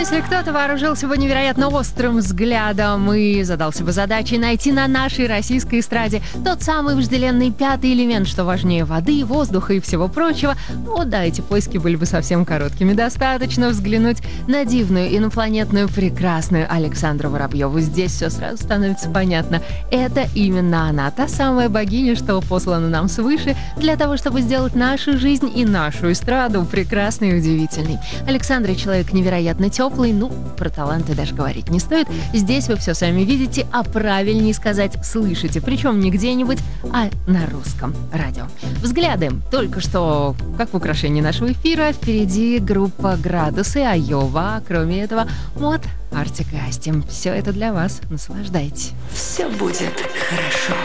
Если кто-то вооружился бы невероятно острым взглядом и задался бы задачей найти на нашей российской эстраде тот самый вожделенный пятый элемент, что важнее воды, воздуха и всего прочего, вот да, эти поиски были бы совсем короткими. Достаточно взглянуть на дивную, инопланетную, прекрасную Александру Воробьеву. Здесь все сразу становится понятно. Это именно она, та самая богиня, что послана нам свыше для того, чтобы сделать нашу жизнь и нашу эстраду прекрасной и удивительной. Александра — человек невероятно теплый, про таланты даже говорить не стоит. Здесь вы все сами видите, а правильнее сказать слышите. Причем не где-нибудь, а на русском радио. Взгляды. Только что, как в украшении нашего эфира, впереди группа «Градусы», Айова. Кроме этого, мод, Артик и Асти. Все это для вас. Наслаждайтесь. Все будет хорошо.